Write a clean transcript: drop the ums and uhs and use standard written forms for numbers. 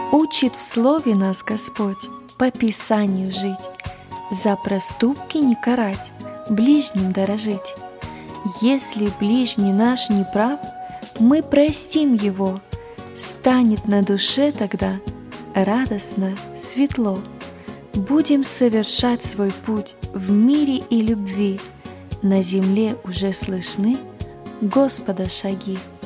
Учит в слове нас Господь по Писанию жить, за проступки не карать, ближним дорожить. Если ближний наш не прав, мы простим его, станет на душе тогда радостно, светло. Будем совершать свой путь в мире и любви, на земле уже слышны Господа шаги.